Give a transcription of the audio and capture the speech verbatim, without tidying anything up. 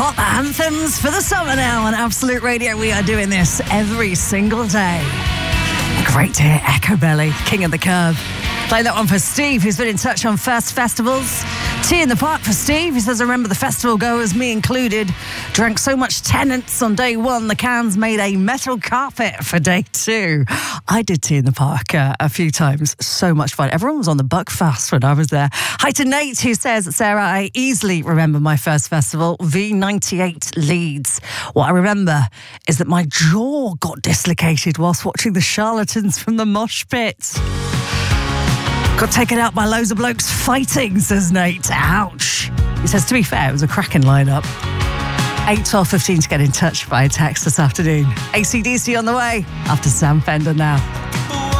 Pop anthems for the summer now on Absolute Radio. We are doing this every single day. Great to hear Echo Belly, King of the Curve. Play that one for Steve, who's been in touch on First Festivals. Tea in the Park for Steve. He says, I remember the festival goers, me included, drank so much Tennent's on day one, the cans made a metal carpet for day two. I did Tea in the Park uh, a few times. So much fun. Everyone was on the Buckfast when I was there. Hi to Nate, who says, Sarah, I easily remember my first festival, V ninety-eight Leeds. What I remember is that my jaw got dislocated whilst watching the charlatans from the mosh pit. Got taken out by loads of blokes fighting, says Nate. Ouch. He says, to be fair, it was a cracking lineup. eight, twelve, fifteen to get in touch via text this afternoon. A C D C on the way after Sam Fender now.